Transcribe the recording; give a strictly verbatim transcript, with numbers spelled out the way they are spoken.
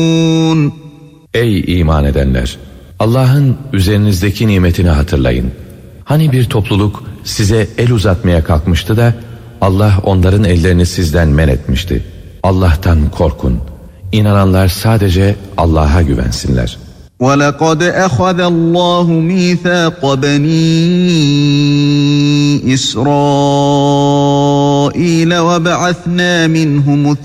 Ey iman edenler! Allah'ın üzerinizdeki nimetini hatırlayın. Hani bir topluluk size el uzatmaya kalkmıştı da Allah onların ellerini sizden men etmişti. Allah'tan korkun. İnananlar sadece Allah'a güvensinler. وَلَقَدْ أَخَذَ اللّٰهُ مِيثَاقَ بَنِي إِسْرَائِيلَ وَبَعَثْنَا مِنْهُمُ